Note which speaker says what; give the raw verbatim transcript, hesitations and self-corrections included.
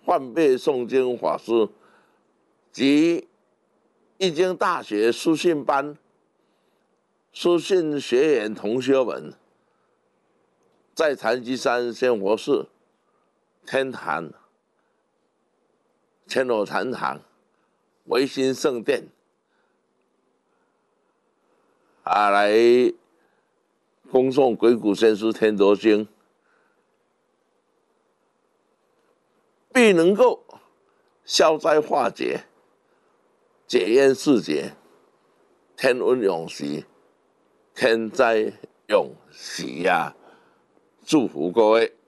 Speaker 1: 梵呗诵经法师及易经大学书信班书信学员同学们，在禅机山仙佛寺天坛千罗禅堂维新圣殿啊，来恭诵《鬼谷先师天陀经》，必能够消灾化解、解冤释结、天恩永续、天灾永喜呀！祝福各位。